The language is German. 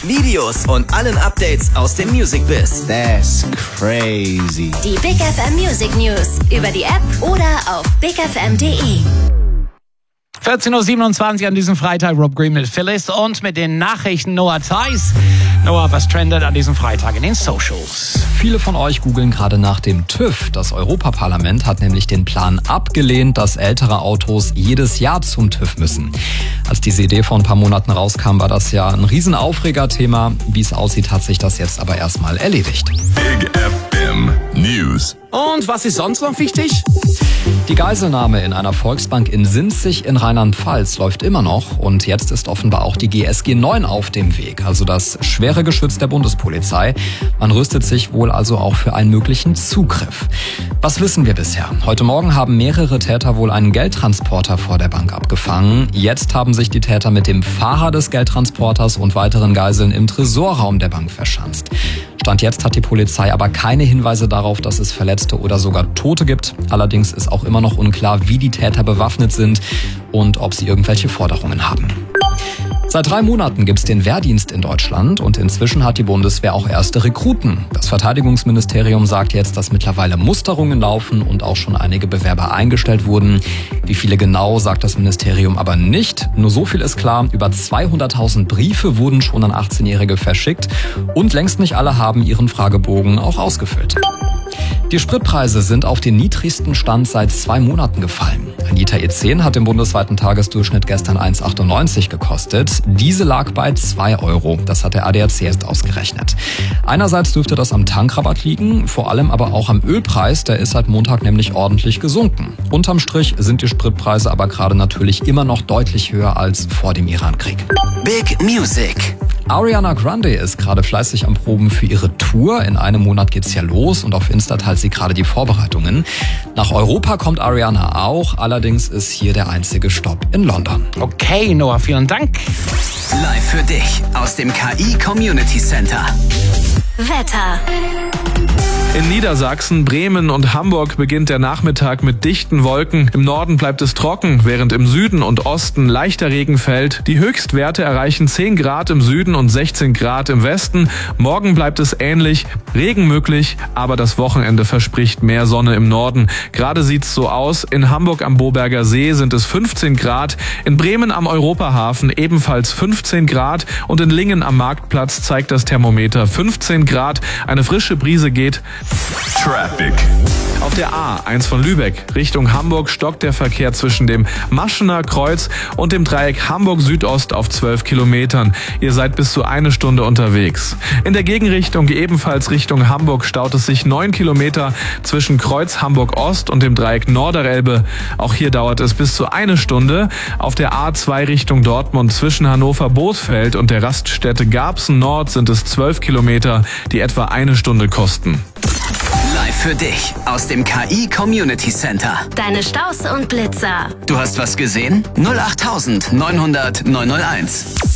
Videos und allen Updates aus dem Music-Biz. That's crazy. Die Big FM Music News über die App oder auf bigfm.de. 14.27 Uhr an diesem Freitag. Rob Green mit Phyllis und mit den Nachrichten Noah Theis. Noah, was trendet an diesem Freitag in den Socials? Viele von euch googeln gerade nach dem TÜV. Das Europaparlament hat nämlich den Plan abgelehnt, dass ältere Autos jedes Jahr zum TÜV müssen. Als diese Idee vor ein paar Monaten rauskam, war das ja ein Riesenaufregerthema. Wie es aussieht, hat sich das jetzt aber erstmal erledigt. Big FM News. Und was ist sonst noch wichtig? Die Geiselnahme in einer Volksbank in Sinzig in Rheinland-Pfalz läuft immer noch und jetzt ist offenbar auch die GSG 9 auf dem Weg, also das schwere Geschütz der Bundespolizei. Man rüstet sich wohl also auch für einen möglichen Zugriff. Was wissen wir bisher? Heute Morgen haben mehrere Täter wohl einen Geldtransporter vor der Bank abgefangen. Jetzt haben sich die Täter mit dem Fahrer des Geldtransporters und weiteren Geiseln im Tresorraum der Bank verschanzt. Stand jetzt hat die Polizei aber keine Hinweise darauf, dass es Verletzte oder sogar Tote gibt. Allerdings ist auch immer noch unklar, wie die Täter bewaffnet sind und ob sie irgendwelche Forderungen haben. Seit 3 Monaten gibt's den Wehrdienst in Deutschland und inzwischen hat die Bundeswehr auch erste Rekruten. Das Verteidigungsministerium sagt jetzt, dass mittlerweile Musterungen laufen und auch schon einige Bewerber eingestellt wurden. Wie viele genau, sagt das Ministerium aber nicht. Nur so viel ist klar, über 200.000 Briefe wurden schon an 18-Jährige verschickt und längst nicht alle haben ihren Fragebogen auch ausgefüllt. Die Spritpreise sind auf den niedrigsten Stand seit 2 Monaten gefallen. Ein Liter E10 hat im bundesweiten Tagesdurchschnitt gestern 1,98 gekostet. Diese lag bei 2 Euro. Das hat der ADAC erst ausgerechnet. Einerseits dürfte das am Tankrabatt liegen, vor allem aber auch am Ölpreis. Der ist seit Montag nämlich ordentlich gesunken. Unterm Strich sind die Spritpreise aber gerade natürlich immer noch deutlich höher als vor dem Irankrieg. Big Music. Ariana Grande ist gerade fleißig am Proben für ihre Tour. In einem Monat geht's ja los und auf Insta teilt sie gerade die Vorbereitungen. Nach Europa kommt Ariana auch, allerdings ist hier der einzige Stopp in London. Okay, Noah, vielen Dank. Live für dich aus dem KI Community Center. Wetter. In Niedersachsen, Bremen und Hamburg beginnt der Nachmittag mit dichten Wolken. Im Norden bleibt es trocken, während im Süden und Osten leichter Regen fällt. Die Höchstwerte erreichen 10 Grad im Süden und 16 Grad im Westen. Morgen bleibt es ähnlich, Regen möglich, aber das Wochenende verspricht mehr Sonne im Norden. Gerade sieht's so aus, in Hamburg am Boberger See sind es 15 Grad, in Bremen am Europahafen ebenfalls 15 Grad und in Lingen am Marktplatz zeigt das Thermometer 15 Grad. Eine frische Brise geht. Traffic. Auf der A1 von Lübeck Richtung Hamburg stockt der Verkehr zwischen dem Maschener Kreuz und dem Dreieck Hamburg Südost auf 12 Kilometern. Ihr seid bis zu 1 Stunde unterwegs. In der Gegenrichtung ebenfalls Richtung Hamburg staut es sich 9 Kilometer zwischen Kreuz Hamburg Ost und dem Dreieck Norderelbe. Auch hier dauert es bis zu 1 Stunde. Auf der A2 Richtung Dortmund zwischen Hannover-Bothfeld und der Raststätte Garbsen Nord sind es 12 Kilometer, die etwa 1 Stunde kosten. Live für dich aus dem KI Community Center. Deine Staus und Blitzer. Du hast was gesehen? 08900 901.